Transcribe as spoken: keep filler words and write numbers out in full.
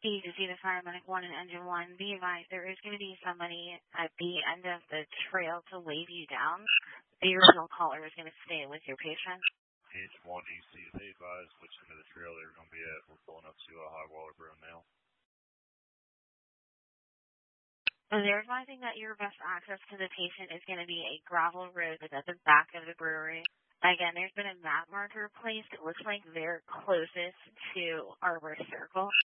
You can see the paramedic one and engine one. Be advised, there is going to be somebody at the end of the trail to wave you down. The original caller is going to stay with your patient. Engine one, E C, they advise which end of the trail they're going to be at. We're pulling up to a high water burn now. So they're advising that your best access to the patient is going to be a gravel road that's at the back of the brewery. Again, there's been a map marker placed. It looks like they're closest to Arbor Circle.